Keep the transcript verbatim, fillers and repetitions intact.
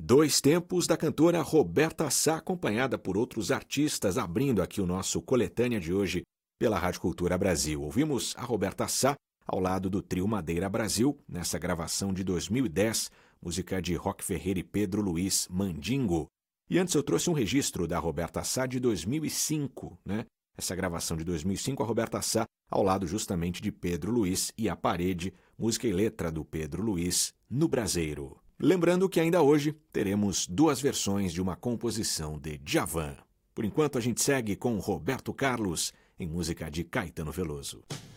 Dois Tempos da cantora Roberta Sá, acompanhada por outros artistas, abrindo aqui o nosso Coletânea de hoje pela Rádio Cultura Brasil. Ouvimos a Roberta Sá ao lado do trio Madeira Brasil, nessa gravação de dois mil e dez, música de Roque Ferreira e Pedro Luiz, Mandingo. E antes eu trouxe um registro da Roberta Sá de dois mil e cinco, né? Essa gravação de dois mil e cinco, a Roberta Sá ao lado justamente de Pedro Luiz e A Parede, música e letra do Pedro Luiz, No Braseiro. Lembrando que ainda hoje teremos duas versões de uma composição de Djavan. Por enquanto a gente segue com Roberto Carlos em música de Caetano Veloso.